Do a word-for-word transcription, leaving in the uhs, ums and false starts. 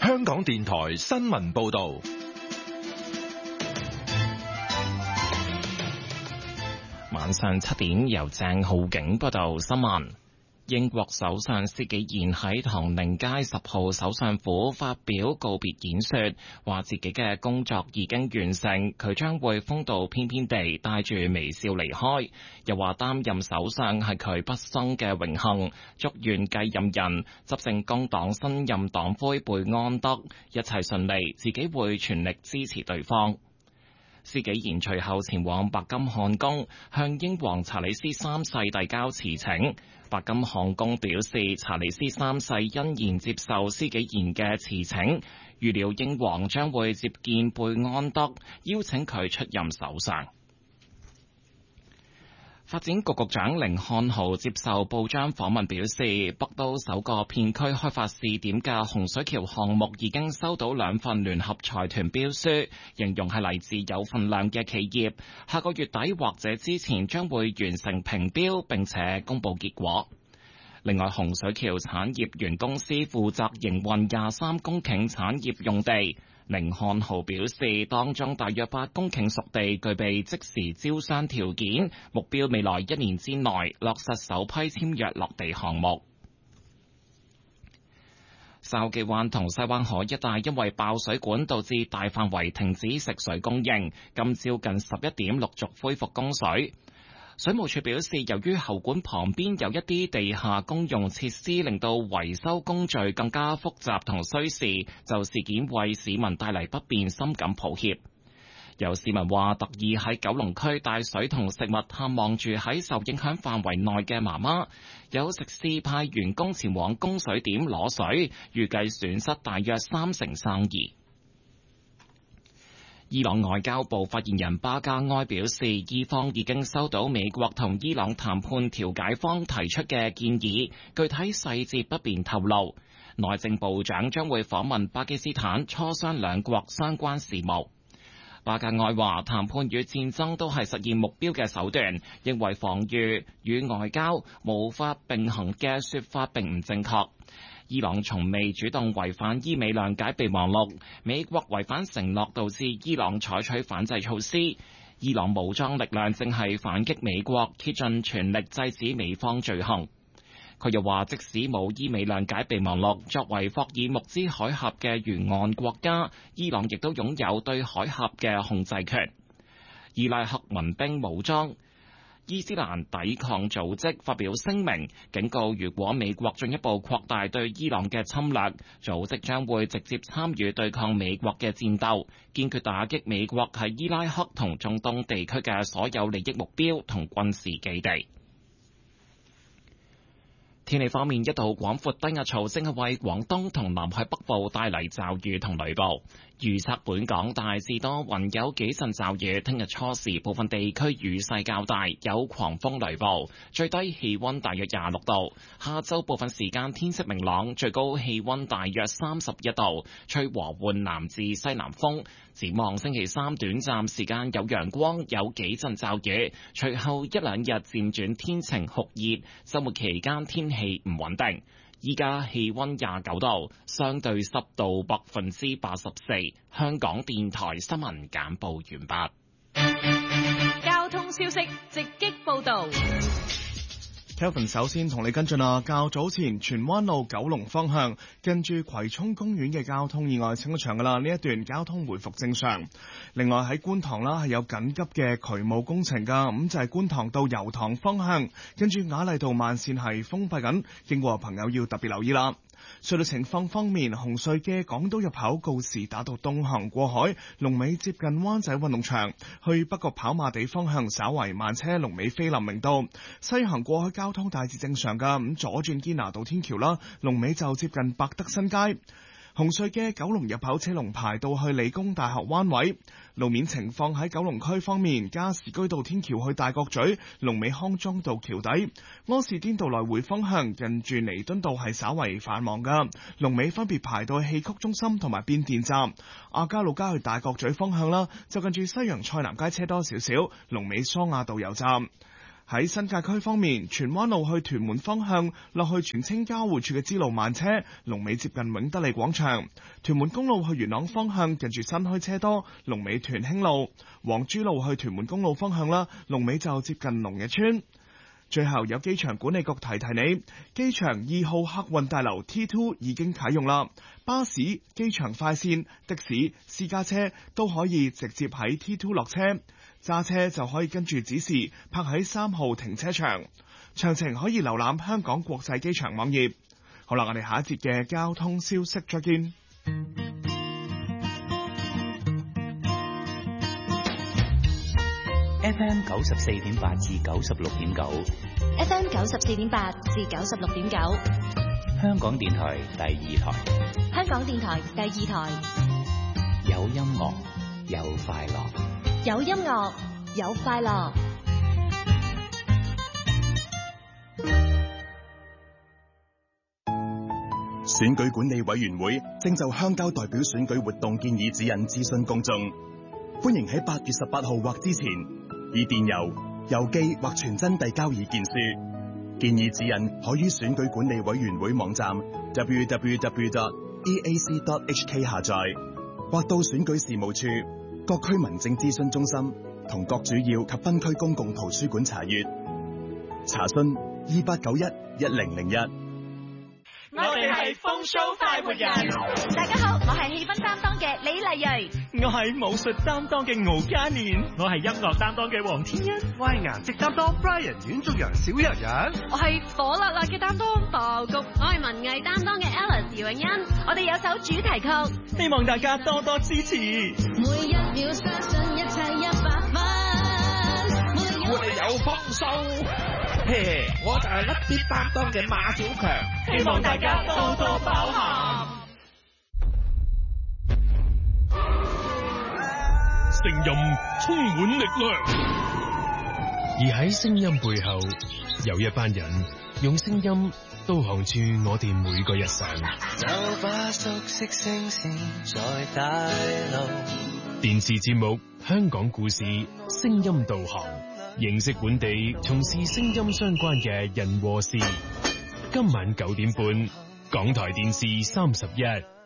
香港電台新聞報道。 晚上七點，由鄭浩景報道新聞。英國首相施紀賢喺唐寧街十號首相府發表告別演說，話自己嘅工作已經完成，佢將會風度翩翩地帶住微笑離開。又話擔任首相係佢畢生嘅榮幸，祝願繼任人執政工黨新任黨魁貝安德一切順利，自己會全力支持對方。施紀賢隨後前往白金漢宮，向英皇查理斯三世遞交辭請。白金漢宮表示，查理斯三世欣然接受施紀賢嘅辭請，預料英皇將會接見貝安德，邀請佢出任首相。發展局局長甯漢豪接受報章訪問表示，北都首個片區開發試點嘅洪水橋項目已經收到兩份聯合財團標書，形容係嚟自有份量嘅企業，下個月底或者之前將會完成評標並且公佈結果。另外，洪水橋產業園公司負責營運廿三公頃產業用地。甯漢豪表示，當中大約八公頃熟地具備即時招商條件，目標未來一年之內落實首批簽約落地項目。筲箕灣同西灣河一帶因為爆水管導致大範圍停止食水供應，今朝近十一點陸續恢復供水。水務署表示，由於喉管旁邊有一啲地下公用設施，令到維修工序更加複雜同需時，就事件為市民帶嚟不便，深感抱歉。有市民話，特意喺九龍區帶水同食物探望住喺受影響範圍內嘅媽媽，有食肆派員工前往供水點攞水，預計損失大約三成生意。伊朗外交部發言人巴加埃表示，伊方已經收到美國同伊朗談判調解方提出嘅建議，具體細節不便透露。內政部長將會訪問巴基斯坦，磋商兩國相關事務。巴加埃話，談判與戰爭都係實現目標嘅手段，認為防禦與外交無法並行嘅說法並唔正確。伊朗從未主動違反伊美諒解備忘錄，美國違反承諾導致伊朗採取反制措施。伊朗武裝力量正係反擊美國，竭盡全力制止美方罪行。佢又話，即使冇伊美諒解備忘錄，作為霍爾木茲海峽嘅沿岸國家，伊朗亦都擁有對海峽嘅控制權。伊拉克民兵武裝伊斯蘭抵抗組織發表聲明，警告如果美國進一步擴大對伊朗嘅侵略，組織將會直接參與對抗美國嘅戰鬥，堅決打擊美國喺伊拉克同中東地區嘅所有利益目標同軍事基地。天氣方面，一道廣闊低壓槽正係為廣東同南海北部帶嚟驟雨同雷暴。預測本港大致多雲，有幾陣驟雨。聽日初時部分地區雨勢較大，有狂風雷暴。最低氣溫大約廿六度。下晝部分時間天色明朗，最高氣溫大約三十一度，吹和緩南至西南風。展望星期三短暫時間有陽光，有幾陣驟雨。隨後一兩日漸轉天晴酷熱，週末期間天氣唔穩定。依家氣溫廿九度，相對濕度百分之八十四。香港電台新聞簡報完畢。交通消息直擊報道。 Kelvin 首先同你跟進啊，較早前荃灣路九龍方向近住葵涌公園嘅交通意外清咗場噶啦，呢一段交通回復正常。另外喺觀塘啦，係有緊急嘅渠務工程噶，咁就係觀塘到油塘方向，跟住雅麗道慢線係封閉緊，經過朋友要特別留意啦。隧道情況方面，紅隧嘅港島入口告士打道東行過海，龍尾接近灣仔運動場；去北角跑馬地方向稍為慢車，龍尾菲林明道。西行過去交通大致正常噶，咁左轉堅拿道天橋啦，龍尾就接近百德新街。紅隧嘅九龍入口車龍排到去理工大學灣位。路面情況喺九龍區方面，加士居道天橋去大角咀，龍尾康莊道橋底。柯士甸道來回方向近住彌敦道係稍為繁忙噶，龍尾分別排到去戲曲中心同埋變電站。亞皆老街去大角咀方向啦，就近住西洋菜南街車多少少，龍尾梳亞道油站。 喺新界區方面，荃灣路去屯門方向落去荃青交匯處嘅支路慢車，龍尾接近永德利廣場；屯門公路去元朗方向近住新墟車多，龍尾屯興路；黃珠路去屯門公路方向啦，龍尾就接近龍日村。最後有機場管理局提提你，機場二號客運大樓 T 二 已經啟用啦，巴士、機場快線、的士、私家車都可以直接喺 T 二 落車。揸車就可以跟住指示泊喺三號停車場，詳情可以瀏覽香港國際機場網頁。好啦，我哋下一節嘅交通消息再見。 F M 九十四點八至九十六點九 F M 九十四點八至九十六點九， 香港電台第二台， 香港電台第二台， 有音樂有快樂。 有音樂，有快樂。 選舉管理委員會正就鄉郊代表選舉活動建議指引諮詢公眾，歡迎喺八月十八號或之前以電郵、郵寄或傳真遞交意見書。建議指引可於選舉管理委員會網站 double-u double-u double-u dot e a c dot h k 下載，或到選舉事務處、各區民政諮詢中心同各主要及分區公共圖書館查閱。查詢二八九一一零零一。 我哋係風騷快活人。 大家好，我係氣氛擔當嘅李麗蕊。 我係武術擔當嘅敖嘉年。我係音樂擔當嘅黃天欣。我係顏值擔當 Brian 阮竹陽小日日。 我係火辣辣嘅擔當爆谷。我係文藝擔當嘅 Alice 姚永欣。我哋有首主題曲， 希望大家多多支持。 每一秒相信一切一百分。 我哋有豐收。嘿嘿，我就係粒啲擔當嘅馬小強， 希望大家多多包涵。 聲音充滿力量，而喺聲音背後，有一班人用聲音導航住我哋每個日常。 有把熟悉聲線在帶路。 電視節目《香港故事》聲音導航。認識本地從事聲音相關嘅人和事，今晚九點半，港台電視三十一。